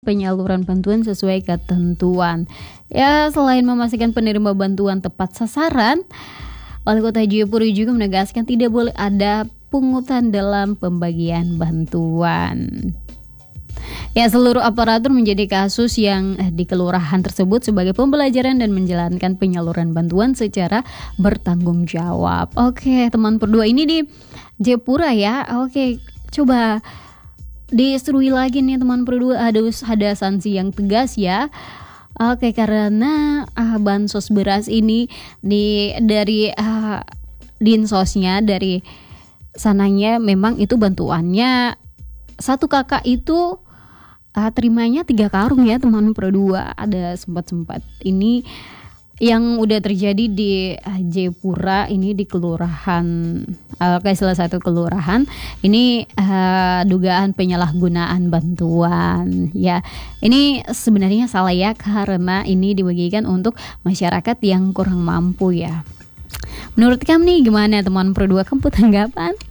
penyaluran bantuan sesuai ketentuan. Ya, selain memastikan penerima bantuan tepat sasaran, Wali Kota Jayapura juga menegaskan tidak boleh ada pungutan dalam pembagian bantuan. Ya, seluruh aparatur menjadi kasus yang di kelurahan tersebut sebagai pembelajaran dan menjalankan penyaluran bantuan secara bertanggung jawab. Oke, teman berdua ini di Jayapura ya. Oke, coba diserui lagi nih teman berdua, ada sanksi yang tegas ya. Oke, karena bansos beras ini dari dinsosnya dari sananya memang itu bantuannya satu kakak itu terimanya 3 karung ya teman berdua. Ada sempat ini yang udah terjadi di Jayapura ini di kelurahan salah satu kelurahan ini dugaan penyalahgunaan bantuan ya. Ini sebenarnya salah ya, karena ini dibagikan untuk masyarakat yang kurang mampu ya. Menurut kamu nih gimana teman berdua, kamu tanggapan?